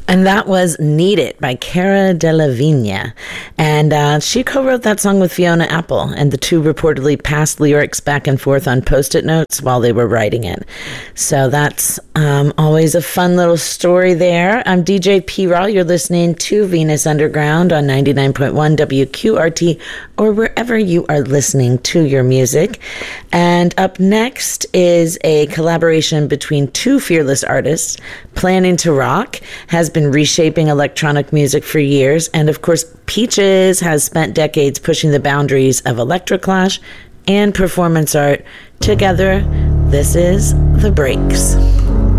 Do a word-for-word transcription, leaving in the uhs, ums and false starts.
And that was Need It by Cara Delevingne. And uh, she co-wrote that song with Fiona Apple, and the two reportedly passed lyrics back and forth on Post-it notes while they were writing it. So that's um, always a fun little story there. I'm D J P-Raw. You're listening to Venus Underground on ninety-nine point one W Q R T, or wherever you are listening to your music. And up next is a collaboration between two fearless artists. Planning to Rock has been reshaping electronic music for years, and of course Peaches has spent decades pushing the boundaries of electroclash and performance art. Together, this is The Breaks.